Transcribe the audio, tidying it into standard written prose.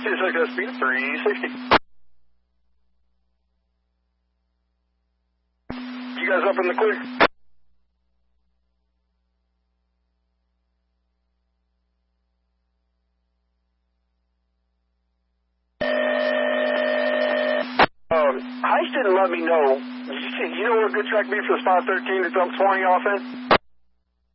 6 speed 360. You guys up in the clear? Heist didn't let me know. You know what good track be for the spot 13 to dump 20 off in?